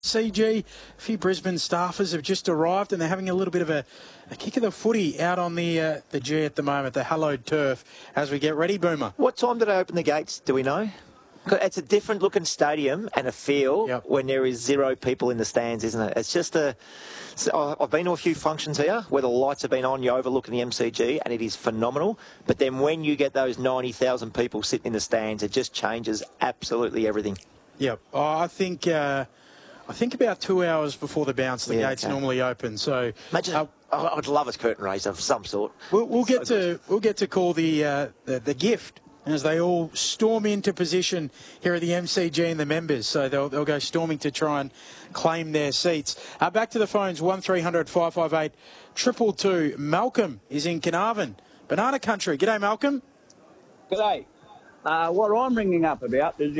CG, a few Brisbane staffers have just arrived and they're having a little bit of a kick of the footy out on the G at the moment, the hallowed turf, as we get ready, Boomer. What time did they open the gates, do we know? It's a different looking stadium and a feel when there is 0 people in the stands, isn't it? It's just I've been to a few functions here where the lights have been on, you're overlooking the MCG, and it is phenomenal. But then when you get those 90,000 people sitting in the stands, it just changes absolutely everything. Yep. I think about 2 hours before the bounce, the gates normally open. So imagine, I'd love a curtain raiser of some sort. We'll get to call the gift as they all storm into position here at the MCG and the members. So they'll go storming to try and claim their seats. Back to the phones, 1300 558 222. Malcolm is in Carnarvon, Banana Country. G'day, Malcolm. G'day. What I'm ringing up about is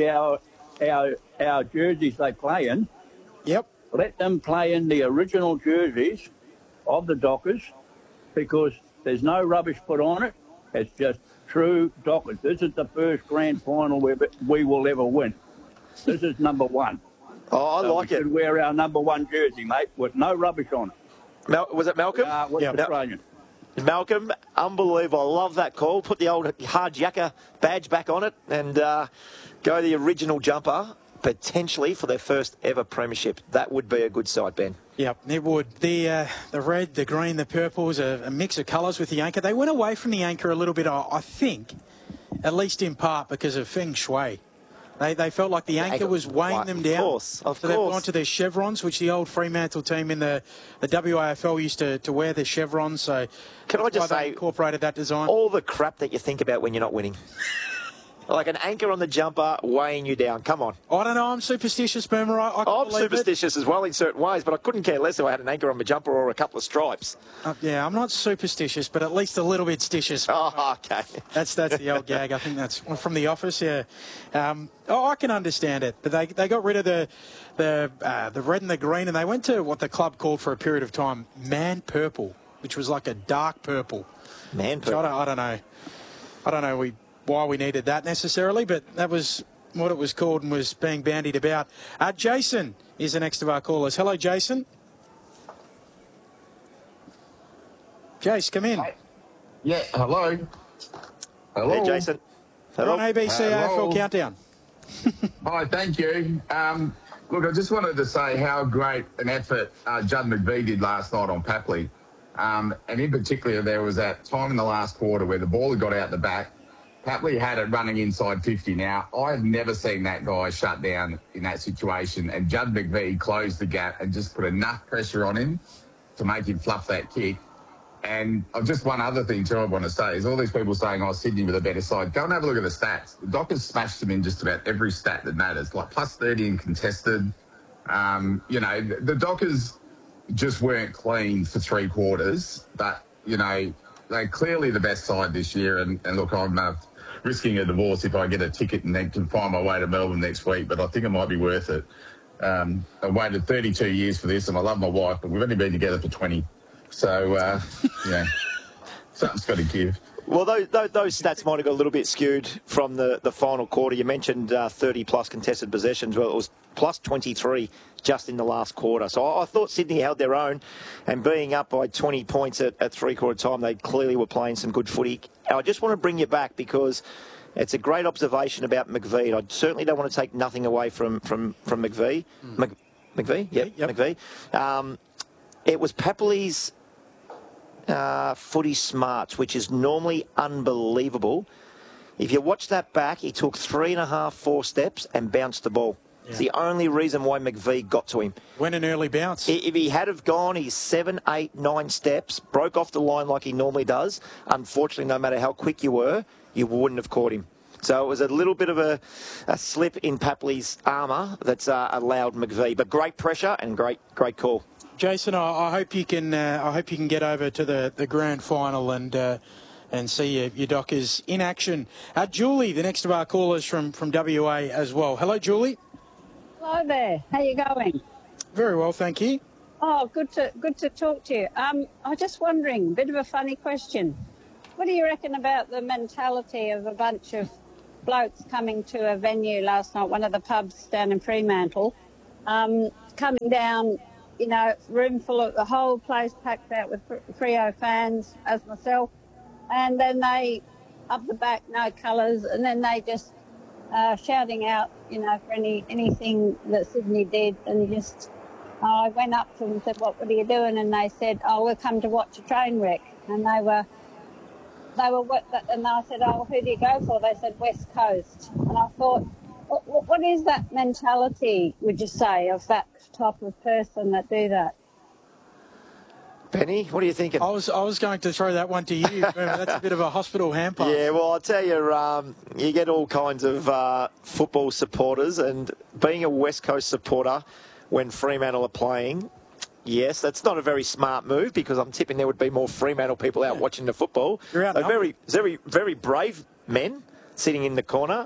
our jerseys they play in. Yep. Let them play in the original jerseys of the Dockers because there's no rubbish put on it. It's just true Dockers. This is the first grand final we will ever win. This is number one. Oh, I like it. We should wear our number one jersey, mate, with no rubbish on it. Was it Malcolm? Australian. Malcolm, unbelievable. I love that call. Put the old hard yakka badge back on it and go the original jumper, potentially for their first ever premiership. That would be a good sight, Ben. Yep, it would. The red, the green, the purple is a mix of colours with the anchor. They went away from the anchor a little bit, I think, at least in part because of Feng Shui. They felt like the anchor was weighing them down. Of course. So they've gone to their chevrons, which the old Fremantle team in the WAFL used to wear their chevrons. So can I just say, incorporated that design. All the crap that you think about when you're not winning. Like an anchor on the jumper weighing you down. Come on. I don't know. I'm superstitious, Boomer. I'm superstitious as well in certain ways, but I couldn't care less if I had an anchor on my jumper or a couple of stripes. Yeah, I'm not superstitious, but at least a little bit stitious. Oh, okay. That's the old gag. I think that's from The Office. Yeah. I can understand it, but they got rid of the red and the green, and they went to what the club called for a period of time Man Purple, which was like a dark purple. Man Purple. I don't know. I don't know why we needed that necessarily, but that was what it was called and was being bandied about. Jason is the next of our callers. Hello, Jason. Jace, come in. Hi. Yeah, hello. Hello. Hey, Jason. Hello. On ABC AFL Countdown. Hi, thank you. Look, I just wanted to say how great an effort Judd McVie did last night on Papley. And in particular, there was that time in the last quarter where the ball had got out the back. Papley had it running inside 50 now. I've never seen that guy shut down in that situation. And Judd McVie closed the gap and just put enough pressure on him to make him fluff that kick. And just one other thing too I want to say is all these people saying, Sydney with a better side. Go and have a look at the stats. The Dockers smashed them in just about every stat that matters, like plus 30 in contested. The Dockers just weren't clean for 3 quarters. But, they're clearly the best side this year. And look, I'm risking a divorce if I get a ticket and then can find my way to Melbourne next week, but I think it might be worth it. I waited 32 years for this, and I love my wife, but we've only been together for 20. So, something's got to give. Well, those stats might have got a little bit skewed from the final quarter. You mentioned 30-plus contested possessions. Well, it was plus 23 just in the last quarter. So I thought Sydney held their own, and being up by 20 points at three-quarter time, they clearly were playing some good footy. And I just want to bring you back because it's a great observation about McVie. I certainly don't want to take nothing away from McVie. McVie? Yep. McVie. It was Papley's footy smarts, which is normally unbelievable. If you watch that back, he took 3.5, 4 steps and bounced the ball. Yeah. It's the only reason why McVie got to him. Went an early bounce. If he had have gone his 7, 8, 9 steps, broke off the line like he normally does, unfortunately, no matter how quick you were, you wouldn't have caught him. So it was a little bit of a slip in Papley's armour that's allowed McVie. But great pressure and great call. Jason, I hope you can get over to the grand final and see your Dockers in action. Julie, the next of our callers from WA as well. Hello, Julie. Hello there. How you going? Very well, thank you. Oh, good to talk to you. I'm just wondering, bit of a funny question. What do you reckon about the mentality of a bunch of blokes coming to a venue last night, one of the pubs down in Fremantle, coming down, you know, room full of the whole place packed out with Freo fans, as myself, and then they up the back, no colours, and then they just shouting out, you know, for anything that Sydney did, and just I went up to them and said, what are you doing? And they said, oh, we'll come to watch a train wreck. And they were, and I said, oh, who do you go for? They said, West Coast. And I thought, what is that mentality, would you say, of that type of person that do that? Penny, what are you thinking? I was going to throw that one to you. That's a bit of a hospital hand-pass. Yeah, well, I'll tell you, you get all kinds of football supporters, and being a West Coast supporter when Fremantle are playing, yes, that's not a very smart move, because I'm tipping there would be more Fremantle people out watching the football. You're out. Very, very brave men sitting in the corner,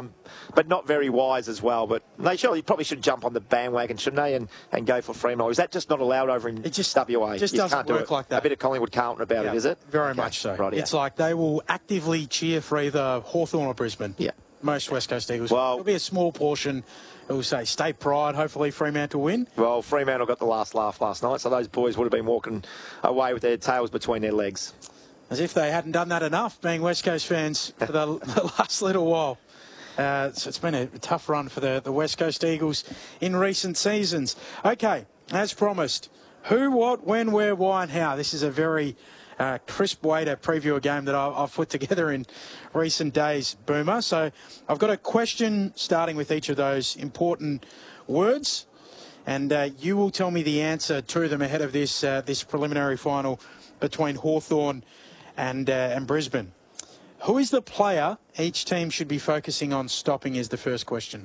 but not very wise as well. But they probably should jump on the bandwagon, shouldn't they, and go for Fremantle. Is that just not allowed over in WA? It just you doesn't can't do work it. like that. A bit of Collingwood Carlton about it, is it? Very much so. Right, it's like they will actively cheer for either Hawthorn or Brisbane. Yeah. Most West Coast Eagles. Well, there'll be a small portion who will say state pride, hopefully Fremantle win. Well, Fremantle got the last laugh last night, so those boys would have been walking away with their tails between their legs. As if they hadn't done that enough, being West Coast fans for the last little while. So it's been a tough run for the West Coast Eagles in recent seasons. Okay, as promised, who, what, when, where, why and how. This is a very crisp way to preview a game that I've put together in recent days, Boomer. So I've got a question starting with each of those important words, and you will tell me the answer to them ahead of this preliminary final between Hawthorn and Brisbane. Who is the player each team should be focusing on stopping is the first question.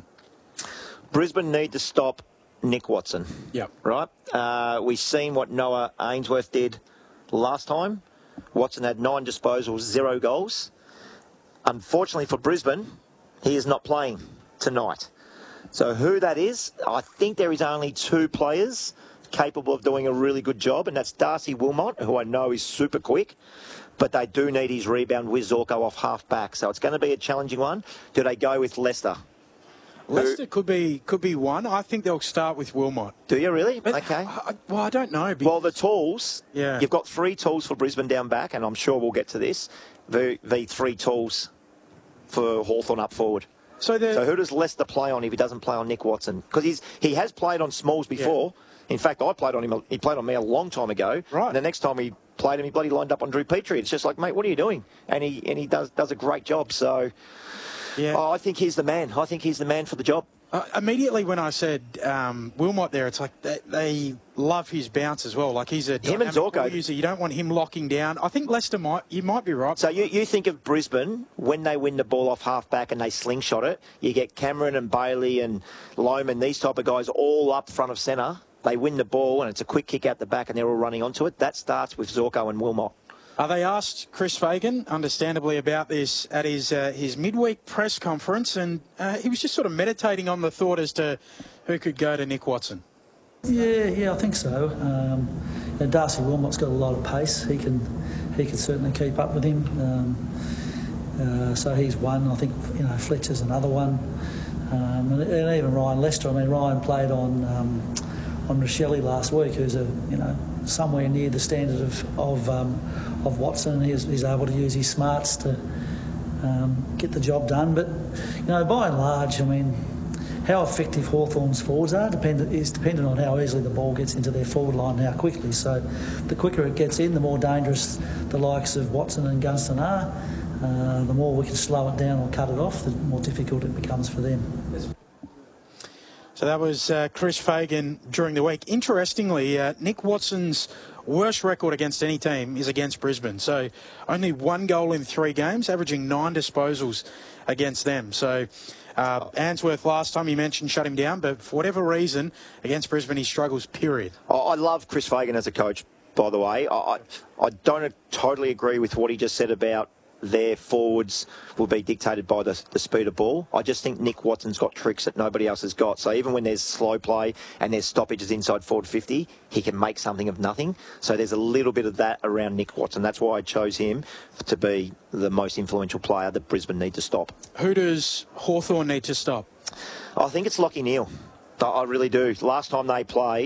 Brisbane need to stop Nick Watson. Yep. Right? We've seen what Noah Ainsworth did last time. Watson had 9 disposals, 0 goals. Unfortunately for Brisbane, he is not playing tonight. So who that is, I think there is only 2 players capable of doing a really good job, and that's Darcy Wilmot, who I know is super quick, but they do need his rebound with Zorko off half-back. So it's going to be a challenging one. Do they go with Leicester? Leicester could be one. I think they'll start with Wilmot. Do you really? But okay. I don't know. Well, the tools, yeah. You've got 3 tools for Brisbane down back, and I'm sure we'll get to this. The 3 tools for Hawthorn up forward. So who does Leicester play on if he doesn't play on Nick Watson? Because he has played on Smalls before. Yeah. In fact, I played on him. He played on me a long time ago. Right. And the next time he played him, he bloody lined up on Drew Petrie. It's just like, mate, what are you doing? And he does a great job. So yeah. I think he's the man. I think he's the man for the job. Immediately when I said Wilmot there, it's like they love his bounce as well. Like he's a him and Zorko user. You don't want him locking down. I think Leicester you might be right. So you think of Brisbane when they win the ball off half back and they slingshot it. You get Cameron and Bailey and Loman, these type of guys all up front of centre. They win the ball and it's a quick kick out the back and they're all running onto it. That starts with Zorko and Wilmot. They asked Chris Fagan, understandably, about this at his midweek press conference, and he was just sort of meditating on the thought as to who could go to Nick Watson. Yeah, I think so. Darcy Wilmot's got a lot of pace. He can certainly keep up with him. So he's one. I think Fletcher's another one, and even Ryan Lester. I mean, Ryan played on Rochelle last week, who's somewhere near the standard of Watson. He's able to use his smarts to get the job done. But by and large, I mean, how effective Hawthorn's forwards are is dependent on how easily the ball gets into their forward line and how quickly. So the quicker it gets in, the more dangerous the likes of Watson and Gunston are. The more we can slow it down or cut it off, the more difficult it becomes for them. So that was Chris Fagan during the week. Interestingly, Nick Watson's worst record against any team is against Brisbane. So only 1 goal in 3 games, averaging 9 disposals against them. So Ainsworth last time you mentioned shut him down, but for whatever reason, against Brisbane he struggles, period. I love Chris Fagan as a coach, by the way. I don't totally agree with what he just said about their forwards will be dictated by the speed of ball. I just think Nick Watson's got tricks that nobody else has got. So even when there's slow play and there's stoppages inside forward 50, he can make something of nothing. So there's a little bit of that around Nick Watson. That's why I chose him to be the most influential player that Brisbane need to stop. Who does Hawthorn need to stop? I think it's Lachie Neale. I really do. Last time they played,